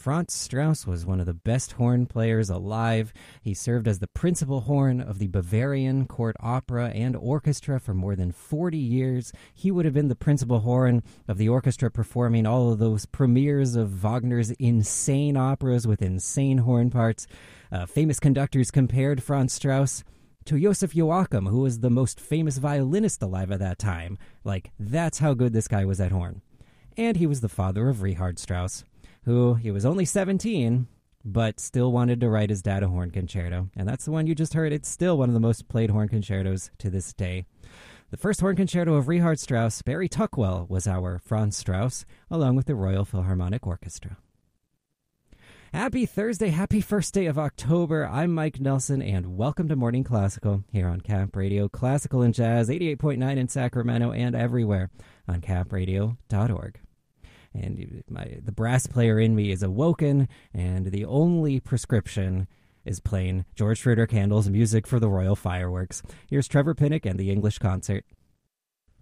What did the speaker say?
Franz Strauss was one of the best horn players alive. He served as the principal horn of the Bavarian Court Opera and Orchestra for more than 40 years. He would have been the principal horn of the orchestra performing all of those premieres of Wagner's insane operas with insane horn parts. Famous conductors compared Franz Strauss to Joseph Joachim, who was the most famous violinist alive at that time. Like, that's how good this guy was at horn. And he was the father of Richard Strauss, who he was only 17, but still wanted to write his dad a horn concerto. And that's the one you just heard. It's still one of the most played horn concertos to this day. The first horn concerto of Richard Strauss, Barry Tuckwell, was our Franz Strauss, along with the Royal Philharmonic Orchestra. Happy Thursday, happy first day of October. I'm Mike Nelson, and welcome to Morning Classical here on Camp Radio, Classical and Jazz, 88.9 in Sacramento and everywhere on campradio.org. And the brass player in me is awoken, and the only prescription is playing George Frideric Handel's music for the Royal Fireworks. Here's Trevor Pinnock and the English Concert.